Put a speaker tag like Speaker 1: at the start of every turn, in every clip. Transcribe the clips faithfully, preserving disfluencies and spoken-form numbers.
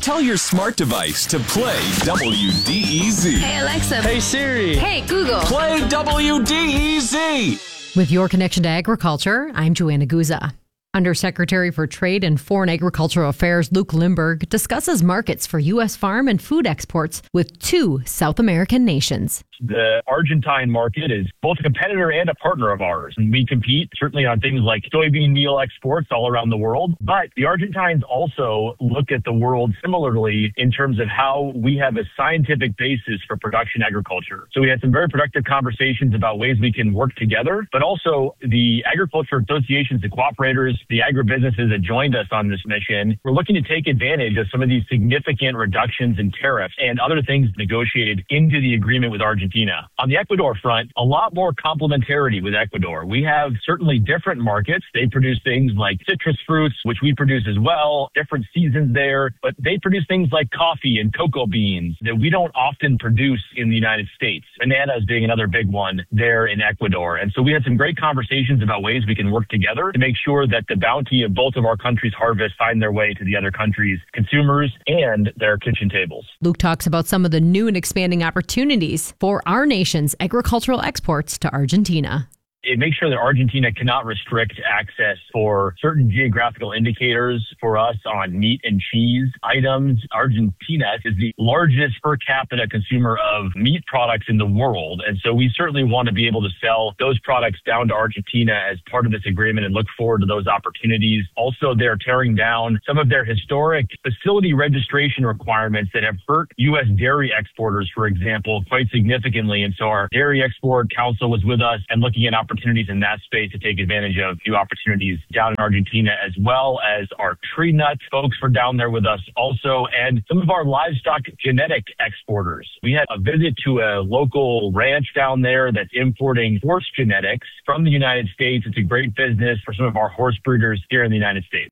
Speaker 1: Tell your smart device to play W D E Z.
Speaker 2: Hey, Alexa.
Speaker 3: Hey, Siri.
Speaker 2: Hey, Google.
Speaker 1: Play W D E Z.
Speaker 4: With your connection to agriculture, I'm Joanna Guza. Undersecretary for Trade and Foreign Agricultural Affairs Luke Lindberg discusses markets for U S farm and food exports with two South American nations.
Speaker 5: The Argentine market is both a competitor and a partner of ours. And we compete certainly on things like soybean meal exports all around the world. But the Argentines also look at the world similarly in terms of how we have a scientific basis for production agriculture. So we had some very productive conversations about ways we can work together, but also the agriculture associations, the cooperators, the agribusinesses that joined us on this mission. We're looking to take advantage of some of these significant reductions in tariffs and other things negotiated into the agreement with Argentina. On the Ecuador front, a lot more complementarity with Ecuador. We have certainly different markets. They produce things like citrus fruits, which we produce as well, different seasons there, but they produce things like coffee and cocoa beans that we don't often produce in the United States. Bananas being another big one there in Ecuador. And so we had some great conversations about ways we can work together to make sure that the bounty of both of our countries' harvests find their way to the other countries' consumers and their kitchen tables.
Speaker 4: Luke talks about some of the new and expanding opportunities for our nation's agricultural exports to Argentina.
Speaker 5: It makes sure that Argentina cannot restrict access for certain geographical indicators for us on meat and cheese items. Argentina is the largest per capita consumer of meat products in the world. And so we certainly want to be able to sell those products down to Argentina as part of this agreement and look forward to those opportunities. Also, they're tearing down some of their historic facility registration requirements that have hurt U S dairy exporters, for example, quite significantly. And so our Dairy Export Council was with us and looking at opportunities opportunities in that space to take advantage of new opportunities down in Argentina, as well as our tree nut folks were down there with us also, and some of our livestock genetic exporters. We had a visit to a local ranch down there that's importing horse genetics from the United States. It's a great business for some of our horse breeders here in the United States.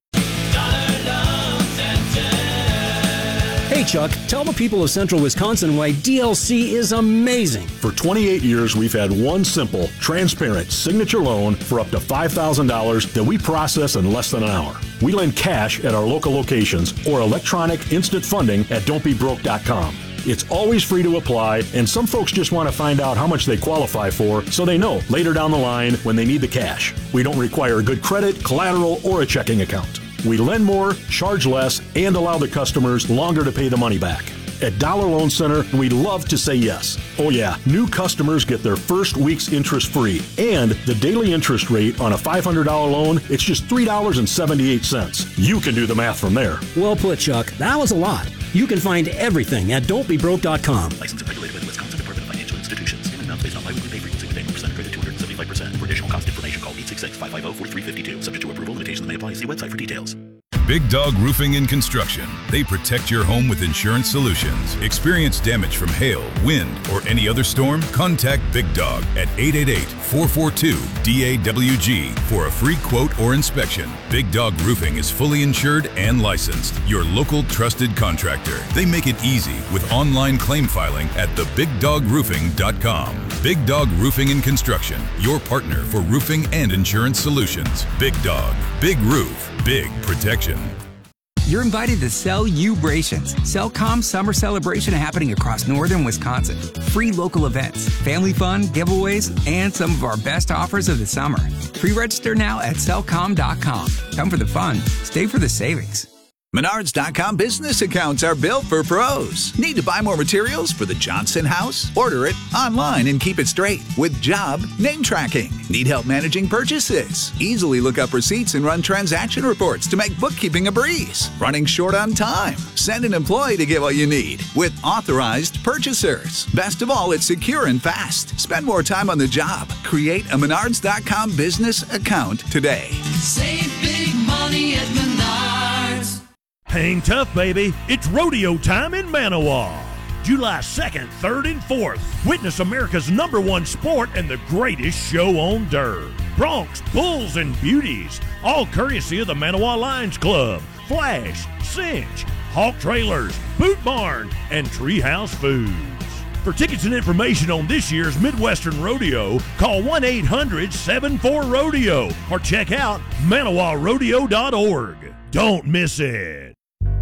Speaker 6: Hey, Chuck, tell the people of Central Wisconsin why D L C is amazing.
Speaker 7: For twenty-eight years, we've had one simple, transparent signature loan for up to five thousand dollars that we process in less than an hour. We lend cash at our local locations or electronic instant funding at don't be broke dot com. It's always free to apply, and some folks just want to find out how much they qualify for so they know later down the line when they need the cash. We don't require good credit, collateral, or a checking account. We lend more, charge less, and allow the customers longer to pay the money back. At Dollar Loan Center, we love to say yes. Oh yeah, new customers get their first week's interest free. And the daily interest rate on a five hundred dollars loan, it's just three dollars and seventy-eight cents. You can do the math from there.
Speaker 6: Well put, Chuck. That was a lot. You can find everything at don't be broke dot com.
Speaker 8: Licensed and regulated by the Wisconsin Department of Financial Institutions. Payment amounts based on biweekly pay frequency with annual percent credit two hundred seventy-five percent. For additional cost information, call eight six six, five five zero, four three five two. Subject to approval, limitations may apply. See website for details.
Speaker 9: Big Dog Roofing and Construction. They protect your home with insurance solutions. Experience damage from hail, wind, or any other storm? Contact Big Dog at eight eight eight, four four two, D A W G for a free quote or inspection. Big Dog Roofing is fully insured and licensed. Your local trusted contractor. They make it easy with online claim filing at the big dog roofing dot com. Big Dog Roofing and Construction. Your partner for roofing and insurance solutions. Big Dog. Big roof. Big protection.
Speaker 10: You're invited to Cellubrations, Cellcom's summer celebration happening across northern Wisconsin. Free local events, family fun, giveaways, and some of our best offers of the summer. Pre-register now at cellcom dot com. Come for the fun, stay for the savings.
Speaker 11: Menards dot com business accounts are built for pros. Need to buy more materials for the Johnson house? Order it online and keep it straight with job name tracking. Need help managing purchases? Easily look up receipts and run transaction reports to make bookkeeping a breeze. Running short on time? Send an employee to get what you need with authorized purchasers. Best of all, it's secure and fast. Spend more time on the job. Create a Menards dot com business account today.
Speaker 12: Save big money at Menards.
Speaker 13: Hang tough, baby. It's rodeo time in Manawa. July second, third, and fourth. Witness America's number one sport and the greatest show on dirt. Broncs, bulls, and beauties. All courtesy of the Manawa Lions Club, Flash, Cinch, Hawk Trailers, Boot Barn, and Treehouse Foods. For tickets and information on this year's Midwestern Rodeo, call one eight hundred, seven four, rodeo or check out manawa rodeo dot org. Don't miss it.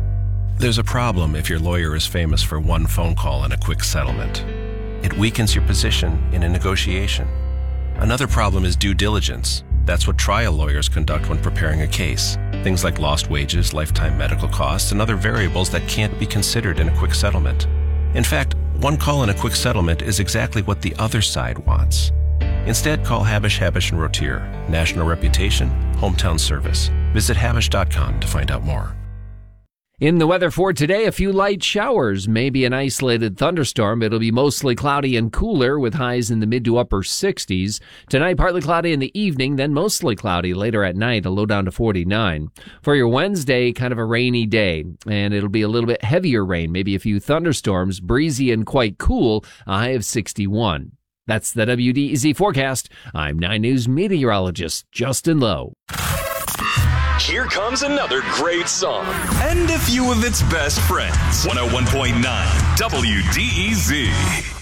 Speaker 2: There's a problem if your lawyer is famous for one phone call and a quick settlement. It weakens your position in a negotiation. Another problem is due diligence. That's what trial lawyers conduct when preparing a case. Things like lost wages, lifetime medical costs, and other variables that can't be considered in a quick settlement. In fact, one call and a quick settlement is exactly what the other side wants. Instead, call Habush, Habush and Rotier. National reputation, hometown service. Visit habush dot com to find out more.
Speaker 3: In the weather for today, a few light showers, maybe an isolated thunderstorm. It'll be mostly cloudy and cooler with highs in the mid to upper sixties. Tonight, partly cloudy in the evening, then mostly cloudy later at night, a low down to forty-nine. For your Wednesday, kind of a rainy day, and it'll be a little bit heavier rain, maybe a few thunderstorms, breezy and quite cool, a high of sixty-one. That's the W D E Z forecast. I'm nine News meteorologist Justin Lowe.
Speaker 1: Here comes another great song. And a few of its best friends. one oh one point nine W D E Z.